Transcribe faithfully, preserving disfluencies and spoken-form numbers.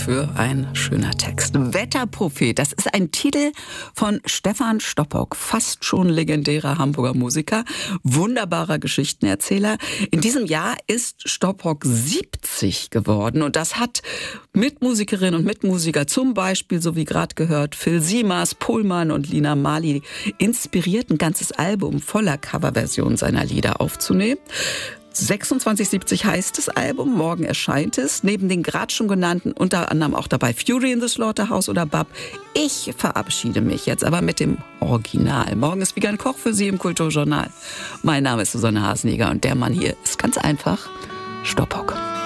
für ein schöner Text. Wetterprophet, das ist ein Titel von Stefan Stoppock, fast schon legendärer Hamburger Musiker, wunderbarer Geschichtenerzähler. In diesem Jahr ist Stoppock siebzig geworden und das hat Mitmusikerinnen und Mitmusiker, zum Beispiel, so wie gerade gehört, Phil Siemers, Pohlmann und Lina Marley, inspiriert, ein ganzes Album voller Coverversionen seiner Lieder aufzunehmen. sechsundzwanzig siebzig heißt das Album, morgen erscheint es. Neben den gerade schon genannten, unter anderem auch dabei Fury in the Slaughterhouse oder Bab. Ich verabschiede mich jetzt aber mit dem Original. Morgen ist Wiegand Koch für Sie im Kulturjournal. Mein Name ist Susanne Hasenjäger und der Mann hier ist ganz einfach Stoppock.